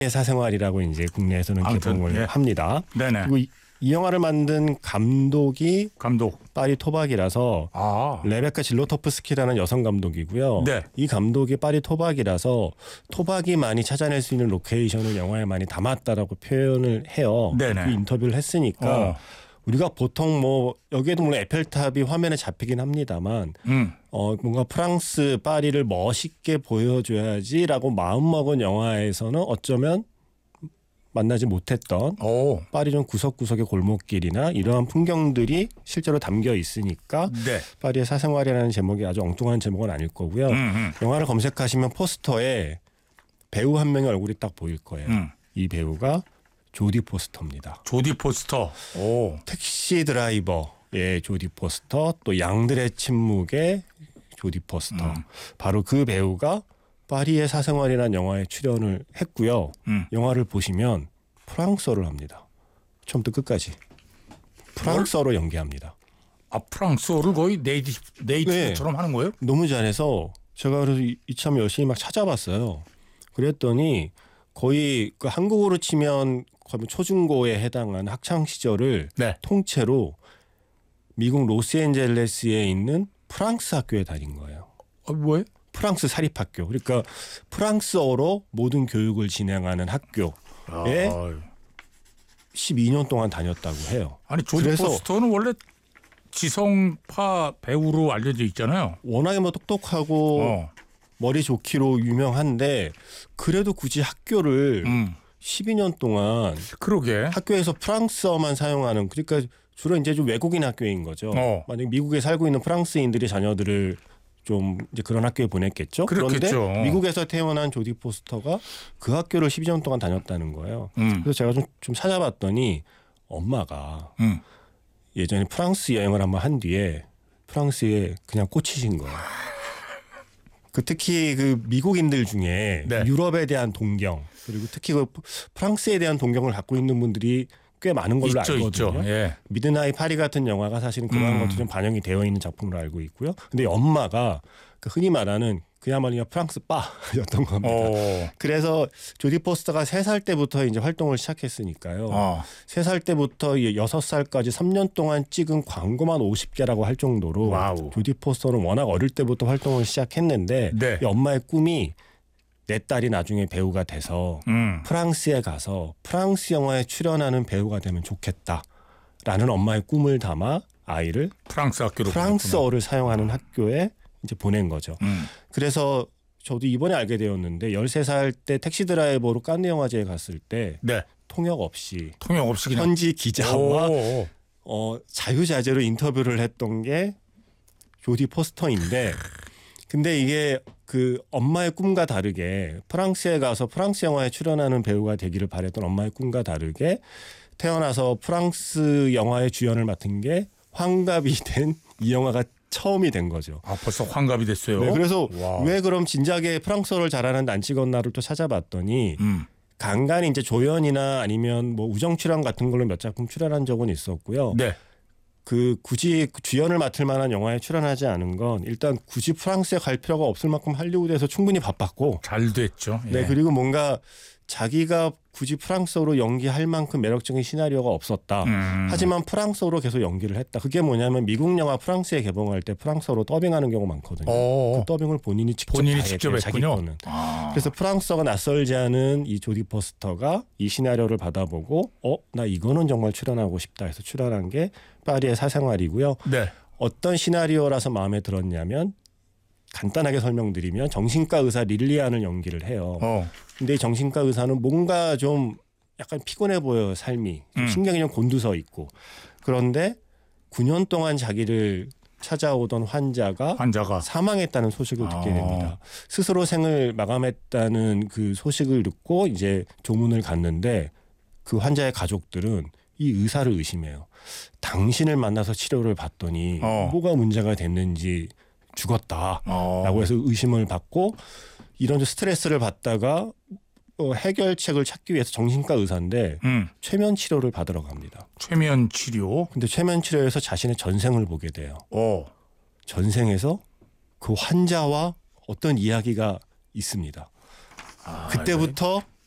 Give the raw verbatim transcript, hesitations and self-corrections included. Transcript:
사생활이라고 이제 국내에서는 아무튼, 개봉을 예. 합니다. 네네. 그리고 이, 이 영화를 만든 감독이 감독. 파리 토박이라서 아. 레베카 질로토프스키라는 여성 감독이고요. 네. 이 감독이 파리 토박이라서 토박이 많이 찾아낼 수 있는 로케이션을 영화에 많이 담았다라고 표현을 해요. 네네. 그 인터뷰를 했으니까 어. 우리가 보통 뭐 여기에도 물론 에펠탑이 화면에 잡히긴 합니다만 음. 어 뭔가 프랑스 파리를 멋있게 보여줘야지라고 마음먹은 영화에서는 어쩌면 만나지 못했던 오. 파리 좀 구석구석의 골목길이나 이러한 풍경들이 실제로 담겨 있으니까 네. 파리의 사생활이라는 제목이 아주 엉뚱한 제목은 아닐 거고요. 음, 음. 영화를 검색하시면 포스터에 배우 한 명의 얼굴이 딱 보일 거예요. 음. 이 배우가 조디 포스터입니다. 조디 포스터. 오. 택시 드라이버의 조디 포스터, 또 양들의 침묵의 조디 포스터. 음. 바로 그 배우가 파리의 사생활이라는 영화에 출연을 했고요. 음. 영화를 보시면 프랑스어를 합니다. 처음부터 끝까지. 프랑스어로 연기합니다. 아, 프랑스어를 거의 네이티, 네이티브처럼 네. 하는 거예요? 너무 잘해서 제가 그래서 이참 열심히 막 찾아봤어요. 그랬더니 거의 그 한국어로 치면 거의 초중고에 해당하는 학창 시절을 네. 통째로 미국 로스앤젤레스에 있는 프랑스 학교에 다닌 거예요. 어, 뭐예요? 프랑스 사립학교. 그러니까 프랑스어로 모든 교육을 진행하는 학교에 아, 십이 년 동안 다녔다고 해요. 아니 조디 그래서 포스터는 원래 지성파 배우로 알려져 있잖아요. 워낙에 뭐 똑똑하고 어. 머리 좋기로 유명한데 그래도 굳이 학교를 음. 십이 년 동안 그러게. 학교에서 프랑스어만 사용하는, 그러니까 주로 이제 좀 외국인 학교인 거죠. 어. 만약 미국에 살고 있는 프랑스인들이 자녀들을 좀 이제 그런 학교에 보냈겠죠. 그렇겠죠. 그런데 미국에서 태어난 조디 포스터가 그 학교를 십이 년 동안 다녔다는 거예요. 음. 그래서 제가 좀, 좀 찾아봤더니 엄마가 음. 예전에 프랑스 여행을 한번 한 뒤에 프랑스에 그냥 꽂히신 거예요. 그 특히 그 미국인들 중에 네. 유럽에 대한 동경, 그리고 특히 그 프랑스에 대한 동경을 갖고 있는 분들이 꽤 많은 걸로 있죠, 알거든요. 있죠. 예. 미드나잇 파리 같은 영화가 사실은 그런 음. 것도 좀 반영이 되어 있는 작품으로 알고 있고요. 근데 엄마가 그 흔히 말하는 그야말로 프랑스 빠였던 겁니다. 오. 그래서 조디 포스터가 세 살 때부터 이제 활동을 시작했으니까요. 어. 세 살 때부터 여섯 살까지 삼 년 동안 찍은 광고만 오십 개라고 할 정도로 와우. 조디 포스터는 워낙 어릴 때부터 활동을 시작했는데 네. 이 엄마의 꿈이 내 딸이 나중에 배우가 돼서 음. 프랑스에 가서 프랑스 영화에 출연하는 배우가 되면 좋겠다라는 엄마의 꿈을 담아 아이를 프랑스 학교로 프랑스어를 사용하는 학교에 이제 보낸 거죠. 음. 그래서 저도 이번에 알게 되었는데 열세 살 때 택시 드라이버로 칸네 영화제에 갔을 때 네. 통역 없이 통역 없이 그냥 현지 기자와 오. 어, 자유자재로 인터뷰를 했던 게 조디 포스터인데, 근데 이게 그 엄마의 꿈과 다르게 프랑스에 가서 프랑스 영화에 출연하는 배우가 되기를 바랬던 엄마의 꿈과 다르게 태어나서 프랑스 영화의 주연을 맡은 게 환갑이 된 이 영화가 처음이 된 거죠. 아, 벌써 환갑이 됐어요. 네, 그래서 와. 왜 그럼 진작에 프랑스어를 잘하는 안 찍었나를 또 찾아봤더니 음. 간간히 이제 조연이나 아니면 뭐 우정 출연 같은 걸로 몇 작품 출연한 적은 있었고요. 네. 그 굳이 주연을 맡을 만한 영화에 출연하지 않은 건 일단 굳이 프랑스에 갈 필요가 없을 만큼 할리우드에서 충분히 바빴고, 잘 됐죠. 예. 네, 그리고 뭔가 자기가 굳이 프랑스어로 연기할 만큼 매력적인 시나리오가 없었다. 음. 하지만 프랑스어로 계속 연기를 했다. 그게 뭐냐면 미국 영화 프랑스에 개봉할 때 프랑스어로 더빙하는 경우가 많거든요. 오. 그 더빙을 본인이 직접 본인이 다 직접 했대요, 자기 했군요. 거는. 아. 그래서 프랑스어가 낯설지 않은 이 조디 포스터가 이 시나리오를 받아보고 어? 나 이거는 정말 출연하고 싶다 해서 출연한 게 파리의 사생활이고요. 네. 어떤 시나리오라서 마음에 들었냐면 간단하게 설명드리면 정신과 의사 릴리안을 연기를 해요. 어. 근데 이 정신과 의사는 뭔가 좀 약간 피곤해 보여요. 삶이. 좀 음. 신경이 좀 곤두서 있고. 그런데 구 년 동안 자기를 찾아오던 환자가 환자가 사망했다는 소식을 듣게 아. 됩니다. 스스로 생을 마감했다는 그 소식을 듣고 이제 조문을 갔는데 그 환자의 가족들은 이 의사를 의심해요. 당신을 만나서 치료를 받더니 어. 뭐가 문제가 됐는지 죽었다라고 어. 해서 의심을 받고 이런 스트레스를 받다가 어, 해결책을 찾기 위해서 정신과 의사인데 음. 최면 치료를 받으러 갑니다. 최면 치료. 근데 최면 치료에서 자신의 전생을 보게 돼요. 어. 전생에서 그 환자와 어떤 이야기가 있습니다. 아, 그때부터